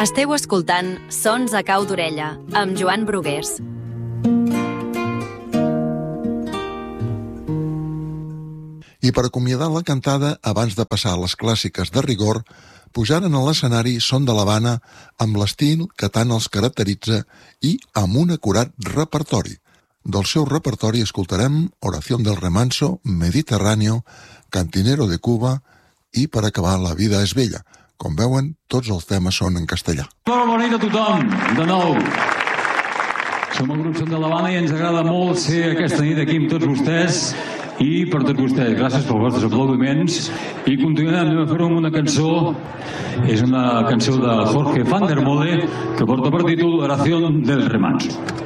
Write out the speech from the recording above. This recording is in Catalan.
Esteu escoltant Sons a cau d'orella, amb Joan Brugués. I per acomiadar la cantada, abans de passar a les clàssiques de rigor, pujaren a l'escenari Son de l'Havana amb l'estil que tant els caracteritza i amb un acurat repertori. Del seu repertori escoltarem Oración del Remanso, Mediterráneo, Cantinero de Cuba i, per acabar, La vida és bella. Com veuen, tots els temes són en castellà. Bona nit a tothom, de nou. Som el grup Son de l'Havana i ens agrada molt ser aquesta nit aquí amb tots vostès i per tots vostès. Gràcies pels vostres aplaudiments. I continuem, anem a fer-ho amb una cançó. És una cançó de Jorge van der Mole que porta per títol Oración del Remanso.